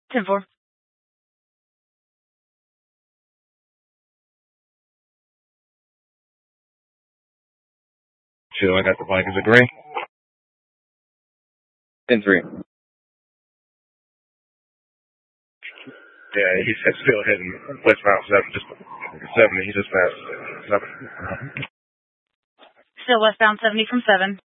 10-4. Chill, I got the Vikings at green. 10-3. Yeah, he's still heading westbound 7, just 70. He just passed 7. Still westbound 70 from 7.